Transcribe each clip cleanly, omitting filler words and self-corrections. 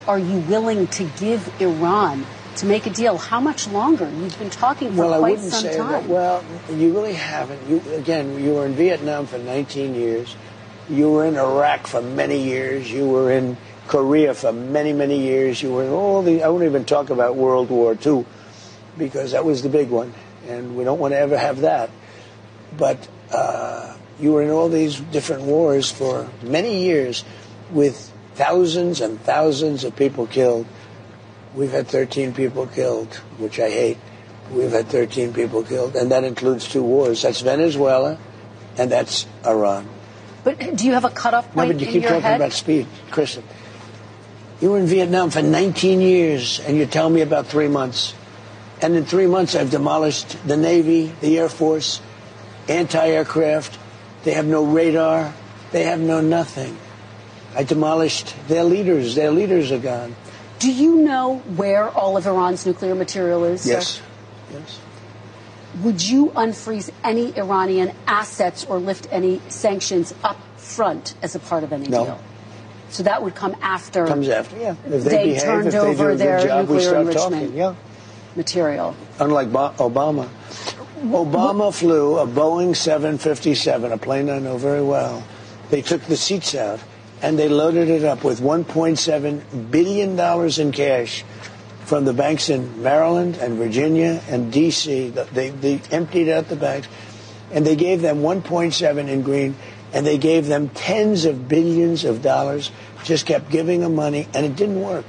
are you willing to give Iran to make a deal? How much longer? You've been talking for quite some time. Well, you really haven't. You were in Vietnam for 19 years. You were in Iraq for many years. You were in Korea for many, many years. You were in I won't even talk about World War II because that was the big one, and we don't want to ever have that. But you were in all these different wars for many years with thousands and thousands of people killed. We've had 13 people killed, which I hate. We've had 13 people killed, and that includes 2 wars. That's Venezuela, and that's Iran. But do you have a cutoff point in your head? No, but you keep talking about speed, Kristen. You were in Vietnam for 19 years, and you tell me about 3 months. And in 3 months, I've demolished the Navy, the Air Force, anti-aircraft. They have no radar. They have no nothing. I demolished their leaders. Their leaders are gone. Do you know where all of Iran's nuclear material is, sir? Yes. Yes. Would you unfreeze any Iranian assets or lift any sanctions up front as a part of any deal? So that would come after. Comes after, yeah. If they turned over their nuclear enrichment material. Unlike Obama. Obama flew a Boeing 757, a plane I know very well. They took the seats out and they loaded it up with $1.7 billion in cash from the banks in Maryland and Virginia and D.C. They emptied out the banks, and they gave them 1.7 in green, and they gave them tens of billions of dollars, just kept giving them money, and it didn't work.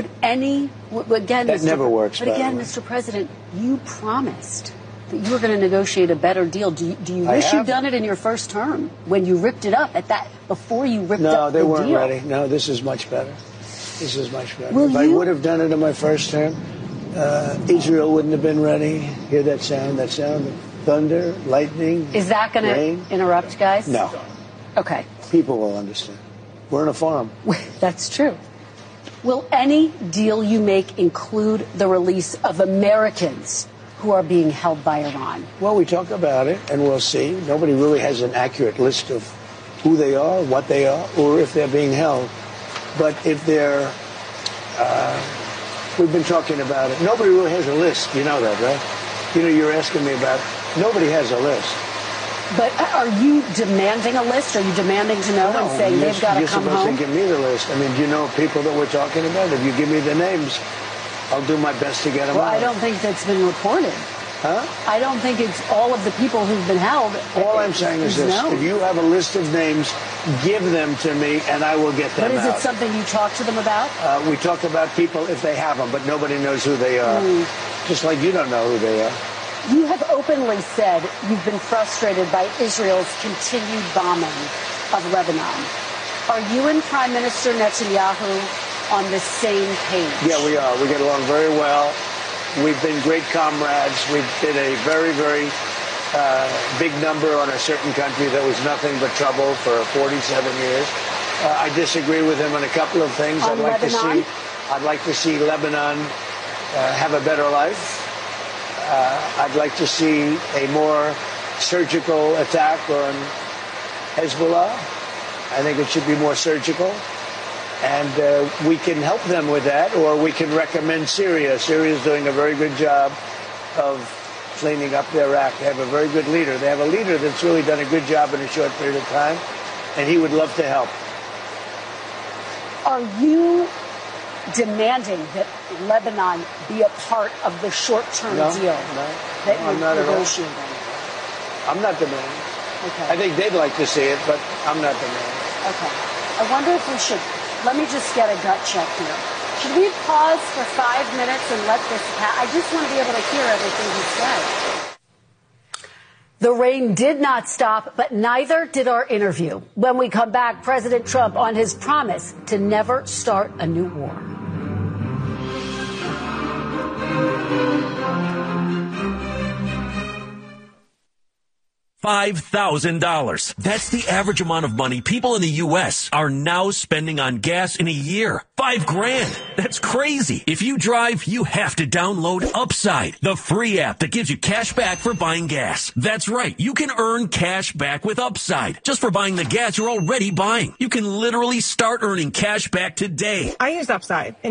Again, that never works. But again, Mr. President, you promised that you were going to negotiate a better deal. Do you wish you'd done it in your first term when you ripped it up before you ripped up the deal? No, they weren't ready. No, this is much better. This is much better. If I would have done it in my first term, Israel wouldn't have been ready. Hear that sound? That sound of thunder, lightning, Is that going to interrupt, guys? No. Okay. People will understand. We're on a farm. That's true. Will any deal you make include the release of Americans who are being held by Iran? Well, we talk about it, and we'll see. Nobody really has an accurate list of who they are, what they are, or if they're being held. But if they're, we've been talking about it. Nobody really has a list. You know that, right? You know, you're asking me about, nobody has a list. But are you demanding a list? Are you demanding to know and saying they've got to come home? You're supposed to give me the list. I mean, do you know people that we're talking about? If you give me the names, I'll do my best to get them out. I don't think that's been reported. Huh? I don't think it's all of the people who've been held. All I'm saying is this. If you have a list of names, give them to me, and I will get them out. But is it something you talk to them about? We talk about people if they have them, but nobody knows who they are. Just like you don't know who they are. You have openly said you've been frustrated by Israel's continued bombing of Lebanon. Are you and Prime Minister Netanyahu on the same page? Yeah, we are. We get along very well. We've been great comrades. We did a very, very big number on a certain country that was nothing but trouble for 47 years. I disagree with him on a couple of things. I'd like to see Lebanon have a better life. I'd like to see a more surgical attack on Hezbollah. I think it should be more surgical. And we can help them with that, or we can recommend Syria. Syria is doing a very good job of cleaning up their act. They have a very good leader. They have a leader that's really done a good job in a short period of time, and he would love to help. Are you demanding that Lebanon be a part of the short-term deal that you're negotiating? I'm not demanding. Okay. I think they'd like to see it, but I'm not demanding. Okay. I wonder if we should, let me just get a gut check here. Should we pause for 5 minutes and let this pass? I just want to be able to hear everything he said. The rain did not stop, but neither did our interview. When we come back, President Trump on his promise to never start a new war. $5,000. That's the average amount of money people in the U.S. are now spending on gas in a year. $5,000. That's crazy. If you drive, you have to download Upside, the free app that gives you cash back for buying gas. That's right. You can earn cash back with Upside just for buying the gas you're already buying. You can literally start earning cash back today. I use Upside.